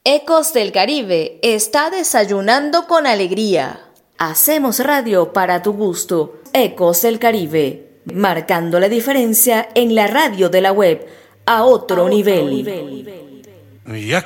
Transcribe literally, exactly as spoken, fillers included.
Ecos del Caribe está desayunando con alegría. Hacemos radio para tu gusto. Ecos del Caribe, marcando la diferencia en la radio de la web a otro, a otro nivel. nivel. Ya